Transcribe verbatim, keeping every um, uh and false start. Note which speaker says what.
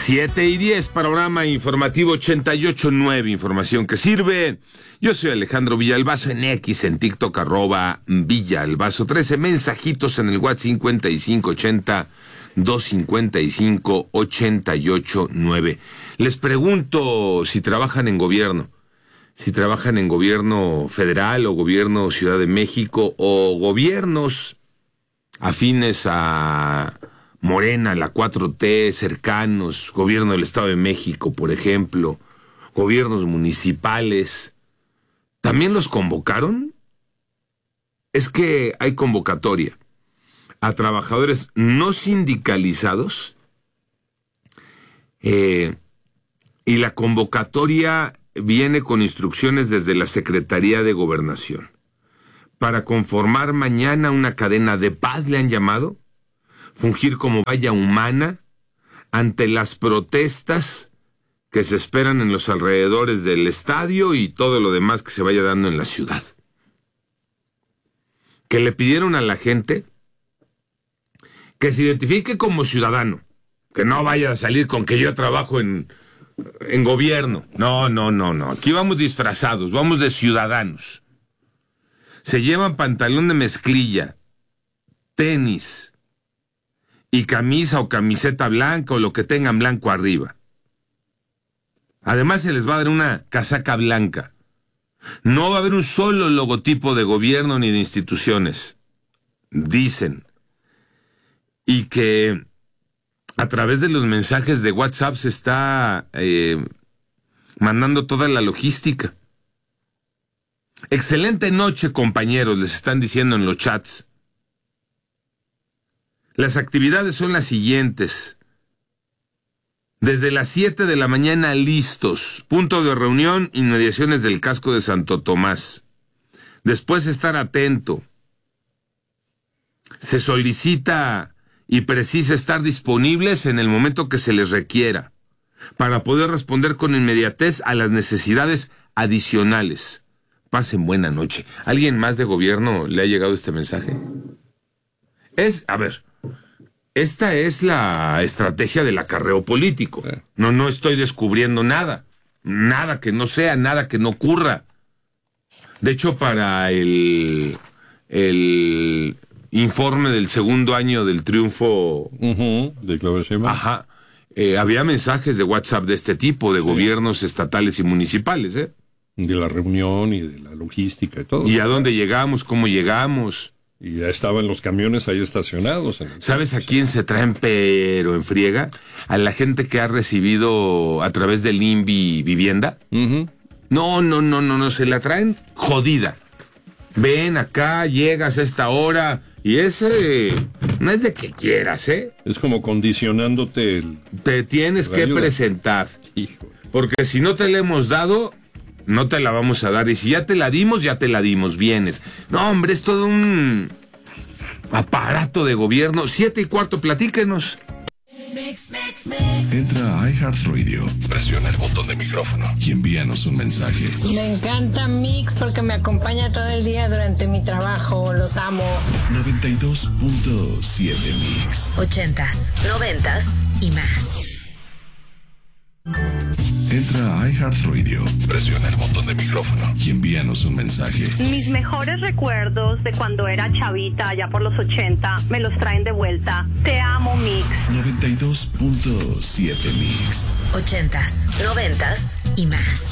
Speaker 1: siete y diez, panorama informativo ochenta y ocho punto nueve, información que sirve. Yo soy Alejandro Villalbazo, en X, en TikTok, arroba Villalbazo trece, mensajitos en el WhatsApp cincuenta y cinco ochenta, doscientos cincuenta y cinco, ochenta y ocho nueve. Les pregunto si trabajan en gobierno, si trabajan en gobierno federal o gobierno Ciudad de México o gobiernos afines a Morena, la cuatro T, cercanos, gobierno del Estado de México, por ejemplo, gobiernos municipales, ¿también los convocaron? Es que hay convocatoria a trabajadores no sindicalizados, eh, y la convocatoria viene con instrucciones desde la Secretaría de Gobernación para conformar mañana una cadena de paz, le han llamado, fungir como valla humana ante las protestas que se esperan en los alrededores del estadio y todo lo demás que se vaya dando en la ciudad. Que le pidieron a la gente que se identifique como ciudadano, que no vaya a salir con que yo trabajo en, en gobierno. No, no, no, no. Aquí vamos disfrazados, vamos de ciudadanos. Se llevan pantalón de mezclilla, tenis y camisa o camiseta blanca o lo que tengan blanco arriba. Además se les va a dar una casaca blanca. No va a haber un solo logotipo de gobierno ni de instituciones, dicen. Y que a través de los mensajes de WhatsApp se está eh, mandando toda la logística. Excelente noche, compañeros, les están diciendo en los chats. Las actividades son las siguientes. Desde las siete de la mañana listos. Punto de reunión, inmediaciones del casco de Santo Tomás. Después estar atento. Se solicita y precisa estar disponibles en el momento que se les requiera, para poder responder con inmediatez a las necesidades adicionales. Pasen buena noche. ¿Alguien más de gobierno le ha llegado este mensaje? Es, a ver... Esta es la estrategia del acarreo político. No, no estoy descubriendo nada. Nada que no sea, nada que no ocurra. De hecho, para el, el informe del segundo año del triunfo...
Speaker 2: Uh-huh, de Claudia Sheinbaum.
Speaker 1: Ajá. Eh, había mensajes de WhatsApp de este tipo, de sí. Gobiernos estatales y municipales, ¿eh?
Speaker 2: De la reunión y de la logística y todo.
Speaker 1: ¿Y a dónde llegamos? ¿Cómo llegamos?
Speaker 2: Y ya estaban los camiones ahí estacionados. En
Speaker 1: ¿Sabes a quién se traen pero en friega? A la gente que ha recibido a través del INVI vivienda. Uh-huh. No, no, no, no, no, se la traen jodida. Ven acá, llegas a esta hora y ese no es de que quieras, ¿eh?
Speaker 2: Es como condicionándote el...
Speaker 1: Te tienes que ayuda. presentar. Hijo. Porque si no te la hemos dado... no te la vamos a dar, y si ya te la dimos, ya te la dimos, vienes. No, hombre, es todo un aparato de gobierno. Siete y cuarto, platíquenos.
Speaker 3: Entra a iHeartRadio, presiona el botón de micrófono y envíanos un mensaje.
Speaker 4: Me encanta Mix porque me acompaña todo el día durante mi trabajo, los amo.
Speaker 3: noventa y dos punto siete Mix.
Speaker 5: Ochentas, noventas y más.
Speaker 3: Entra a iHeartRadio, presiona el botón de micrófono y envíanos un mensaje.
Speaker 6: Mis mejores recuerdos de cuando era chavita, allá por los ochenta, me los traen de vuelta. Te amo, Mix.
Speaker 3: noventa y dos punto siete Mix.
Speaker 5: Ochentas, noventas y más.